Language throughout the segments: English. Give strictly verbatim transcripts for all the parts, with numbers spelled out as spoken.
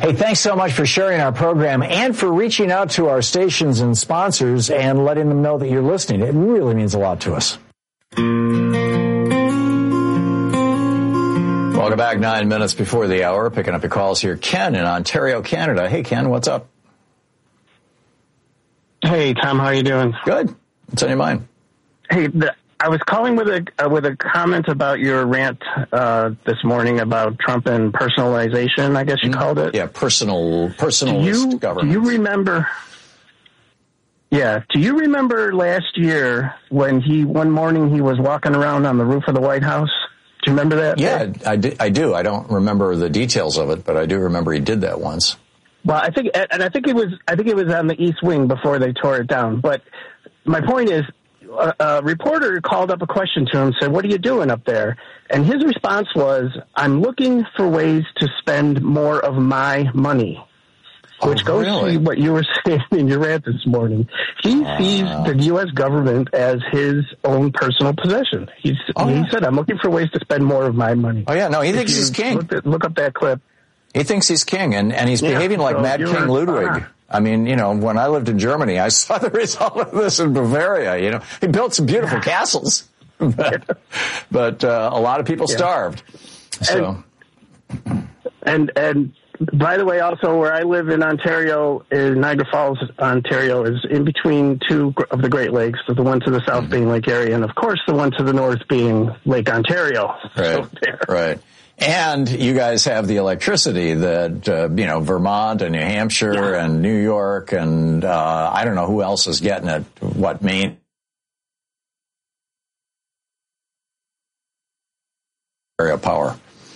Hey, thanks so much for sharing our program and for reaching out to our stations and sponsors and letting them know that you're listening. It really means a lot to us. Welcome back. Nine minutes before the hour. Picking up your calls here. Ken in Ontario, Canada. Hey, Ken, what's up? Hey, Tom, how are you doing? Good. What's on your mind? Hey, the, I was calling with a uh, with a comment about your rant uh, this morning about Trump and personalization, I guess you mm-hmm. called it. Yeah, personal, personalist do you, government. Do you remember... Yeah. Do you remember last year when he, one morning he was walking around on the roof of the White House? Do you remember that? Yeah, I do, I do. I don't remember the details of it, but I do remember he did that once. Well, I think, and I think it was, I think it was on the East Wing before they tore it down. But my point is, a, a reporter called up a question to him, said, "What are you doing up there?" And his response was, "I'm looking for ways to spend more of my money." Which oh, goes really? to what you were saying in your rant this morning. He uh, sees the U S government as his own personal possession. He's, oh, he yeah. said, "I'm looking for ways to spend more of my money." Oh, yeah, no, he if thinks he's king. Look, at, look up that clip. He thinks he's king, and, and he's yeah, behaving like so Mad King Ludwig. Uh-huh. I mean, you know, when I lived in Germany, I saw the result of this in Bavaria, you know. He built some beautiful castles, but, but uh, a lot of people yeah. starved. So, And, and, and by the way, also where I live in Ontario, in Niagara Falls, Ontario, is in between two of the Great Lakes, the one to the south mm-hmm. being Lake Erie, and of course the one to the north being Lake Ontario. Right, so right. And you guys have the electricity that, uh, you know, Vermont and New Hampshire yeah. and New York and uh, I don't know who else is getting it, what, Maine? Area power.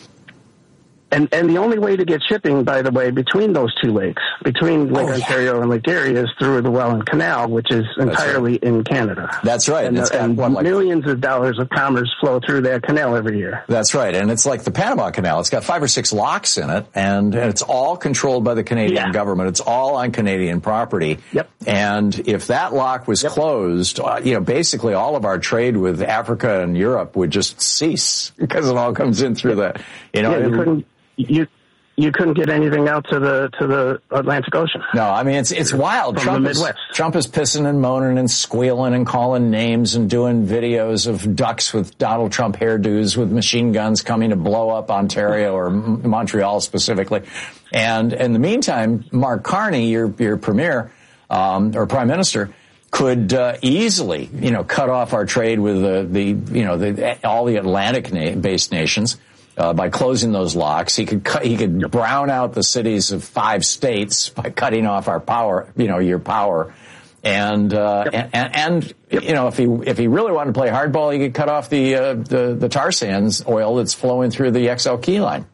And and the only way to get shipping, by the way, between those two lakes, between Lake oh, Ontario yeah. and Lake Erie, is through the Welland Canal, which is entirely right. in Canada. That's right. And, it's uh, got, and what, like, millions of dollars of commerce flow through that canal every year. That's right. And it's like the Panama Canal. It's got five or six locks in it, and it's all controlled by the Canadian yeah. government. It's all on Canadian property. Yep. And if that lock was yep. closed, uh, you know, basically all of our trade with Africa and Europe would just cease because it all comes in through the, you know. Yeah, you it, couldn't... You, You couldn't get anything out to the to the Atlantic Ocean. No, I mean, it's it's wild. From Trump the Midwest. Is, Trump is pissing and moaning and squealing and calling names and doing videos of ducks with Donald Trump hairdos with machine guns coming to blow up Ontario or Montreal specifically. And in the meantime, Mark Carney, your your premier um, or prime minister, could uh, easily, you know, cut off our trade with the, the you know, the, all the Atlantic-based nations. Uh, by closing those locks. He could cut, he could brown out the cities of five states by cutting off our power, you know, your power. And, uh, yep. and, and, yep. you know, if he, if he really wanted to play hardball, he could cut off the, uh, the, the tar sands oil that's flowing through the X L key line.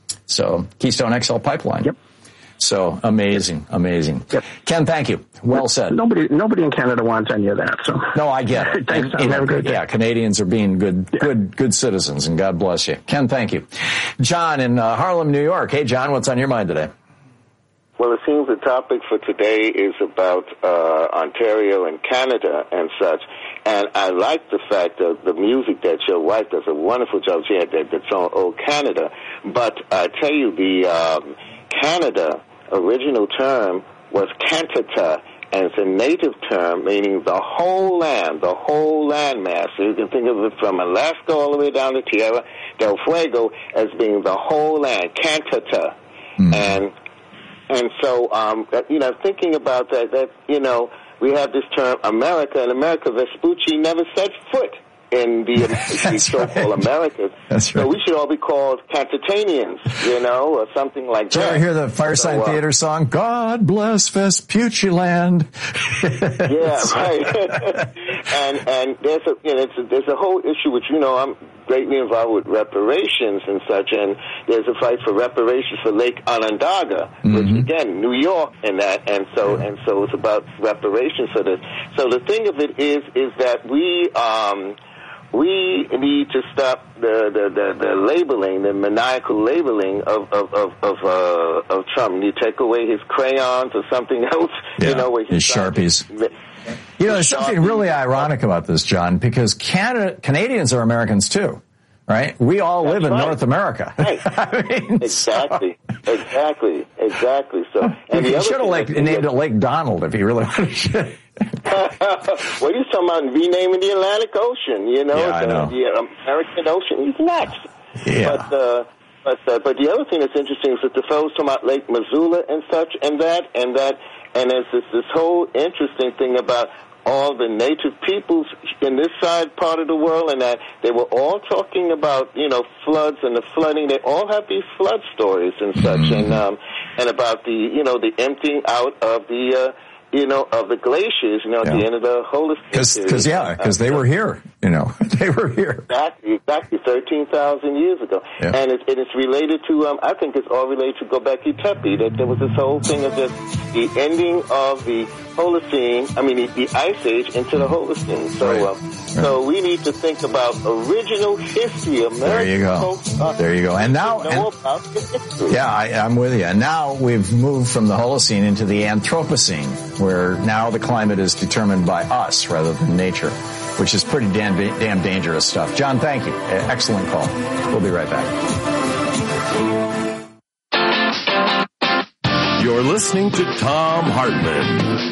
So, Keystone X L pipeline. Yep. So, amazing, amazing. Yep. Ken, thank you. Well said. Nobody, nobody in Canada wants any of that, so. No, I get it. Thanks, and, have a good day. Yeah, Canadians are being good, yeah. good, good citizens, and God bless you. Ken, thank you. John in uh, Harlem, New York. Hey, John, what's on your mind today? Well, it seems the topic for today is about uh, Ontario and Canada and such. And I like the fact that the music that your wife does a wonderful job. She had that, that song, Oh Canada. But I tell you, the um, Canada original term was cantata, and it's a native term meaning the whole land, the whole landmass. So you can think of it from Alaska all the way down to Tierra del Fuego as being the whole land, cantata. Mm. And and so, um, you know, thinking about that, that, you know, we have this term America, and America Vespucci never set foot in the, the so-called right. Americas. That's right. So we should all be called Cantatanians, you know, or something like Did that. you ever hear the Fireside so, uh, Theater song, God bless Vespucci land? Yeah, right. and and there's a, you know, it's a, there's a whole issue which, you know, I'm greatly involved with reparations and such, and there's a fight for reparations for Lake Onondaga, mm-hmm. which, again, New York and that, and so and so it's about reparations for this. So the thing of it is, is that we, um, we need to stop the, the, the, the labeling, the maniacal labeling of of of of, uh, of Trump. You take away his crayons or something else, yeah, you know, where his Sharpies. To, you know, there's something really ironic about this, John, because Canada, Canadians are Americans too, right? We all That's live in right. North America. Right. I mean, exactly. So, Exactly, exactly. So, and he should have like named it Lake Donald if he really wanted to. Well, he's talking about renaming the Atlantic Ocean, you know, yeah, I the, know. the American Ocean. He's nuts. Yeah. But, uh, but, uh, but the other thing that's interesting is that the fellows talking about Lake Missoula and such, and that, and that, and there's this, this whole interesting thing about all the native peoples in this side part of the world, and that they were all talking about, you know, floods and the flooding. They all have these flood stories and such, mm-hmm. and um, and about the, you know, the emptying out of the, uh, you know, of the glaciers, you know, at yeah. the end of the Holocene. Because, yeah, because they were here, you know, they were here. Exactly, exactly, thirteen thousand years ago. Yeah. And, it, and it's related to, um, I think it's all related to Göbekli Tepe, that there was this whole thing of just the ending of the Holocene, I mean, the, the Ice Age into the Holocene. So, right. um, right. so we need to think about original history, American There you go. folks, uh, there you go. And now, know and, about history. yeah, I, I'm with you. And now we've moved from the Holocene into the Anthropocene, where now the climate is determined by us rather than nature, which is pretty damn, damn dangerous stuff. John, thank you. Excellent call. We'll be right back. You're listening to Thom Hartmann.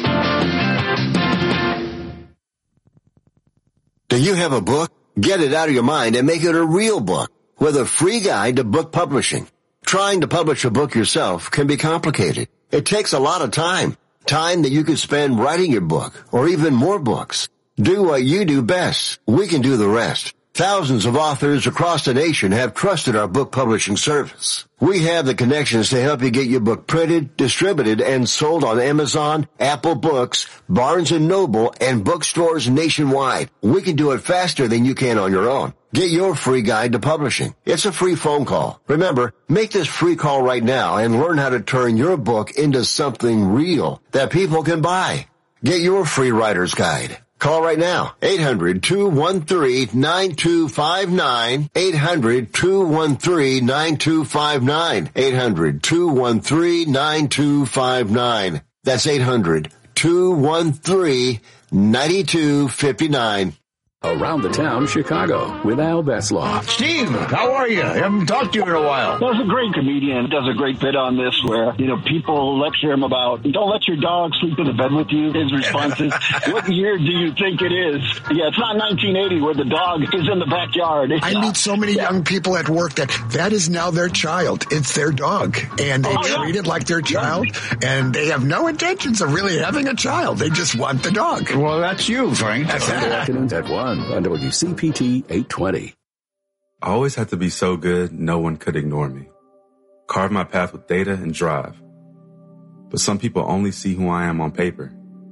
Do you have a book? Get it out of your mind and make it a real book with a free guide to book publishing. Trying to publish a book yourself can be complicated. It takes a lot of time. Time that you could spend writing your book or even more books. Do what you do best. We can do the rest. Thousands of authors across the nation have trusted our book publishing service. We have the connections to help you get your book printed, distributed, and sold on Amazon, Apple Books, Barnes and Noble, and bookstores nationwide. We can do it faster than you can on your own. Get your free guide to publishing. It's a free phone call. Remember, make this free call right now and learn how to turn your book into something real that people can buy. Get your free writer's guide. Call right now, eight hundred, two one three, nine two five nine, eight hundred, two one three, nine two five nine, eight hundred, two one three, nine two five nine. That's eight hundred, two one three, nine two five nine. Around the Town, Chicago, with Al Besloff. Steve, how are you? I haven't talked to you in a while. There's a great comedian does a great bit on this where, you know, people lecture him about, don't let your dog sleep in the bed with you. His response is, what year do you think it is? Yeah, it's not nineteen eighty where the dog is in the backyard. It's I not. meet so many yeah. young people at work that that is now their child. It's their dog. And they oh, treat yeah. it like their child. Yeah. And they have no intentions of really having a child. They just want the dog. Well, that's you, Frank. Sunday afternoons at one on W C P T eight twenty. I always had to be so good, no one could ignore me. Carve my path with data and drive. But some people only see who I am on paper.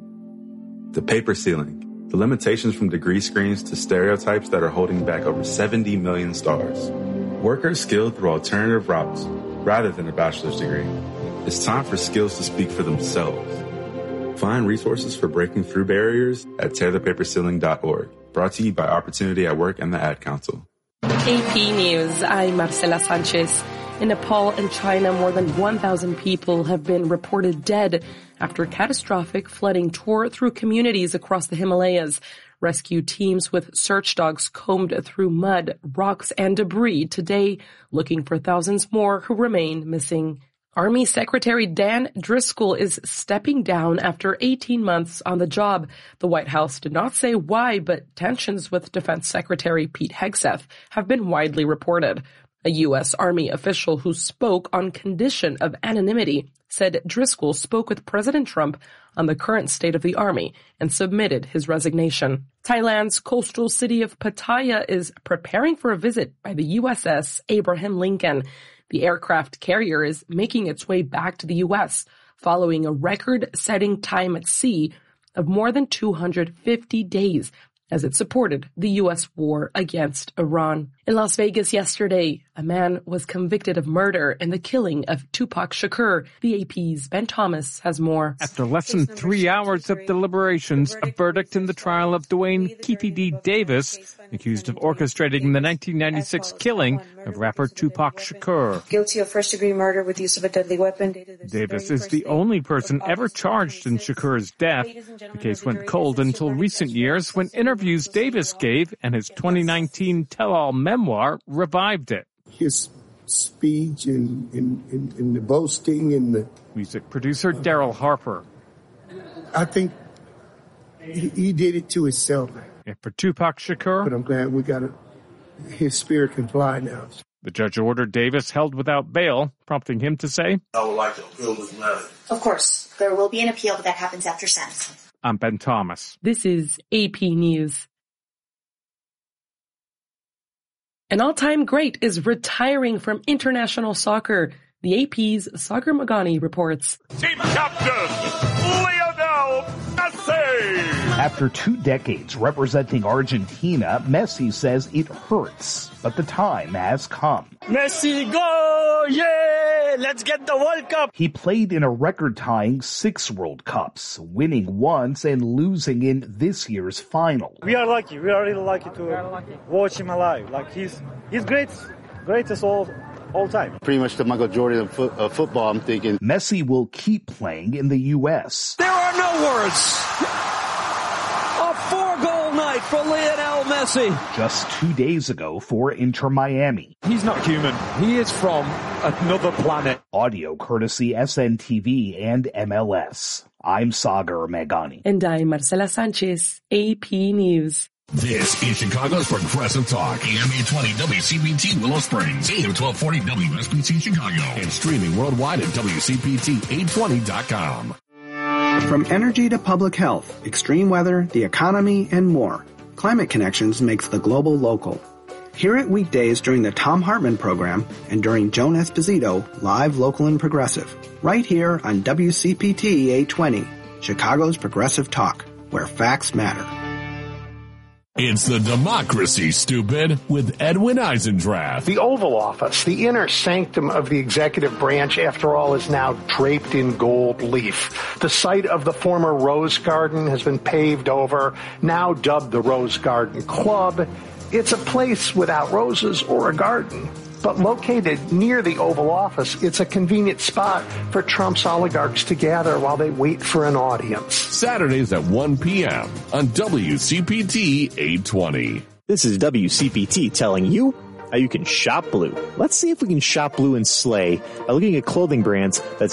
The paper ceiling, the limitations from degree screens to stereotypes that are holding back over seventy million stars. Workers skilled through alternative routes rather than a bachelor's degree. It's time for skills to speak for themselves. Find resources for breaking through barriers at tear the paper ceiling dot org. Brought to you by Opportunity at Work and the Ad Council. A P News, I'm Marcela Sanchez. In Nepal and China, more than one thousand people have been reported dead after catastrophic flooding tore through communities across the Himalayas. Rescue teams with search dogs combed through mud, rocks, and debris today, looking for thousands more who remain missing. Army Secretary Dan Driscoll is stepping down after eighteen months on the job. The White House did not say why, but tensions with Defense Secretary Pete Hegseth have been widely reported. A U S Army official who spoke on condition of anonymity said Driscoll spoke with President Trump on the current state of the Army and submitted his resignation. Thailand's coastal city of Pattaya is preparing for a visit by the U S S Abraham Lincoln. The aircraft carrier is making its way back to the U S following a record-setting time at sea of more than two hundred fifty days as it supported the U S war against Iran. In Las Vegas yesterday, a man was convicted of murder in the killing of Tupac Shakur. The A P's Ben Thomas has more. After less than three hours of deliberations, a verdict in the trial of Dwayne Keefe D. Davis, accused of orchestrating the nineteen ninety-six killing of rapper Tupac Shakur. Guilty of first-degree murder with use of a deadly weapon. Davis is the only person ever charged in Shakur's death. The case went cold until recent years when interviews Davis gave and his twenty nineteen tell-all memoir revived it. His speech and, and, and, and the boasting and the... Music producer Daryl Harper. I think he, he did it to himself. And for Tupac Shakur... But I'm glad we got it. His spirit can fly now. The judge ordered Davis held without bail, prompting him to say, I would like to appeal this matter. Of course. There will be an appeal, but that happens after sentencing. I'm Ben Thomas. This is A P News. An all-time great is retiring from international soccer. The A P's Sagar Meghani reports. Team captain, Lionel Messi! After two decades representing Argentina, Messi says it hurts, but the time has come. Messi, go! Yeah! Let's get the World Cup! He played in a record-tying six World Cups, winning once and losing in this year's final. We are lucky. We are really lucky to lucky. watch him alive. Like he's he's great, greatest all all time. Pretty much the Michael Jordan of, fo- of football, I'm thinking. Messi will keep playing in the U S. There are no words. A four-goal night for Lionel Messi. Just two days ago for Inter Miami. He's not human. He is from another planet. Audio courtesy S N T V and M L S. I'm Sagar Meghani. And I'm Marcela Sanchez, A P News. This is Chicago's Progressive Talk. A M eight twenty W C P T Willow Springs. A M twelve forty W S B C Chicago. And streaming worldwide at W C P T eight twenty dot com. From energy to public health, extreme weather, the economy, and more, Climate Connections makes the global local. Hear it weekdays during the Thom Hartmann program and during Joan Esposito, live, local, and progressive. Right here on W C P T eight twenty, Chicago's Progressive Talk, where facts matter. It's the Democracy, Stupid, with Edwin Eisendrath. The Oval Office, the inner sanctum of the executive branch, after all, is now draped in gold leaf. The site of the former Rose Garden has been paved over, now dubbed the Rose Garden Club. It's a place without roses or a garden, but located near the Oval Office, it's a convenient spot for Trump's oligarchs to gather while they wait for an audience. Saturdays at one p.m. on W C P T eight twenty. This is W C P T telling you how you can shop blue. Let's see if we can shop blue and slay by looking at clothing brands that